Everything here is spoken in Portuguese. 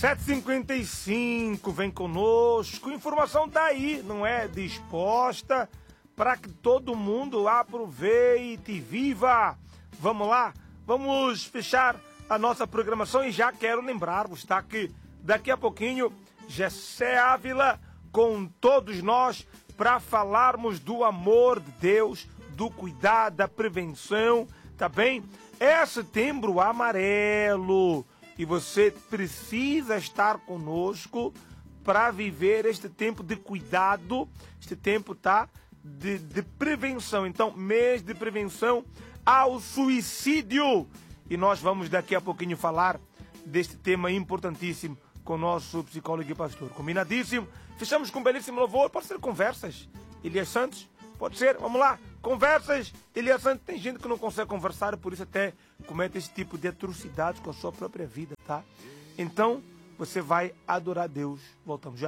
7h55, vem conosco, informação tá aí, não é? Disposta para que todo mundo aproveite e viva. Vamos lá, vamos fechar a nossa programação e já quero lembrar-vos, tá? Que daqui a pouquinho, Gessé Ávila com todos nós para falarmos do amor de Deus, do cuidado, da prevenção, tá bem? É Setembro Amarelo. E você precisa estar conosco para viver este tempo de cuidado, este tempo, tá? De prevenção. Então, mês de prevenção ao suicídio. E nós vamos daqui a pouquinho falar deste tema importantíssimo com o nosso psicólogo e pastor. Combinadíssimo? Fechamos com um belíssimo louvor. Pode ser conversas. Elias Santos? Pode ser? Vamos lá. Conversas. Elias Santos, tem gente que não consegue conversar, por isso até comete esse tipo de atrocidades com a sua própria vida, tá? Então, você vai adorar Deus. Voltamos já.